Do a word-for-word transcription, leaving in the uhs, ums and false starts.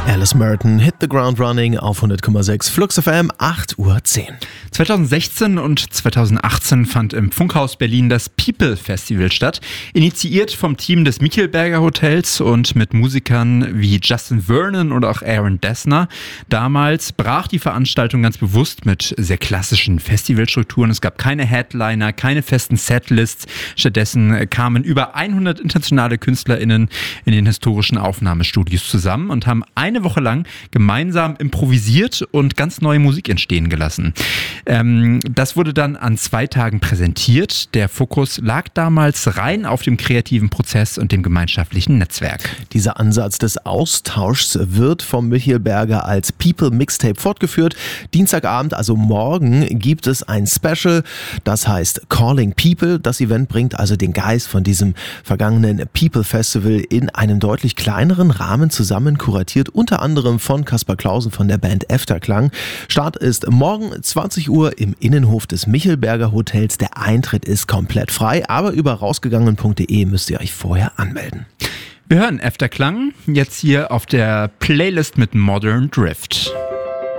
Alice Merton, Hit the Ground Running auf hundert Komma sechs Flux F M, acht Uhr zehn. zweitausendsechzehn und zweitausendachtzehn fand im Funkhaus Berlin das People Festival statt, initiiert vom Team des Michelberger Hotels und mit Musikern wie Justin Vernon oder auch Aaron Dessner. Damals brach die Veranstaltung ganz bewusst mit sehr klassischen Festivalstrukturen. Es gab keine Headliner, keine festen Setlists. Stattdessen kamen über hundert internationale KünstlerInnen in den historischen Aufnahmestudios zusammen und haben eine Woche lang gemeinsam improvisiert und ganz neue Musik entstehen gelassen. Ähm, das wurde dann an zwei Tagen präsentiert. Der Fokus lag damals rein auf dem kreativen Prozess und dem gemeinschaftlichen Netzwerk. Dieser Ansatz des Austauschs wird vom Michelberger als People Mixtape fortgeführt. Dienstagabend, also morgen, gibt es ein Special, das heißt Calling People. Das Event bringt also den Geist von diesem vergangenen People Festival in einem deutlich kleineren Rahmen zusammen, kuratiert unter anderem von Kaspar Clausen von der Band Efterklang. Start ist morgen zwanzig Uhr im Innenhof des Michelberger Hotels. Der Eintritt ist komplett frei, aber über rausgegangen punkt de müsst ihr euch vorher anmelden. Wir hören Efterklang jetzt hier auf der Playlist mit Modern Drift.